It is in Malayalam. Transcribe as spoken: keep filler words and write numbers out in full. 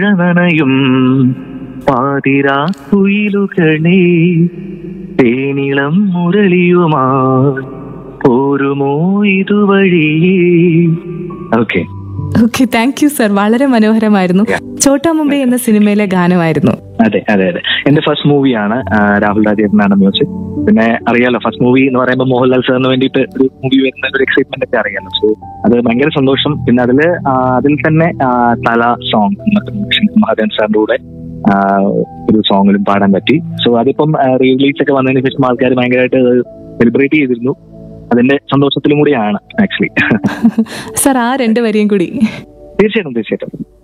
നനയും പാതിരാ കുയിലുകളെ തേനിളം മുരളിയുമാ പോരുമോ ഇതുവഴിയേ. Okay okay, thank you sir. വളരെ മനോഹരമായിരുന്നു. ചോട്ടാ മുംബൈ എന്ന സിനിമയിലെ ഗാനമായിരുന്നു. അതെ അതെ അതെ എന്റെ ഫസ്റ്റ് മൂവിയാണ്. രാഹുൽ രാജേട്ടനാണ് മ്യൂസിക്. പിന്നെ അറിയാലോ, ഫസ്റ്റ് മൂവി എന്ന് പറയുമ്പോൾ മോഹൻലാൽ സാറിന് വേണ്ടിയിട്ട് ഒരു മൂവി വരുന്ന ഒരു എക്സൈറ്റ്മെന്റ് ഒക്കെ അറിയാലോ. സോ അത് ഭയങ്കര സന്തോഷം. പിന്നെ അതില് അതിൽ തന്നെ തല സോങ് മഹാദേവൻ സാറിന്റെ കൂടെ ഒരു സോങ്ങിലും പാടാൻ പറ്റി. സോ അതിപ്പം റിലീസ് ഒക്കെ വന്നതിന് ശേഷം ആൾക്കാർ ഭയങ്കരമായിട്ട് സെലിബ്രേറ്റ് ചെയ്തിരുന്നു. അതിന്റെ സന്തോഷത്തിലും കൂടിയാണ് ആക്ച്വലി. സർ, ആ രണ്ട് വരിയും കൂടി. തീർച്ചയായിട്ടും തീർച്ചയായിട്ടും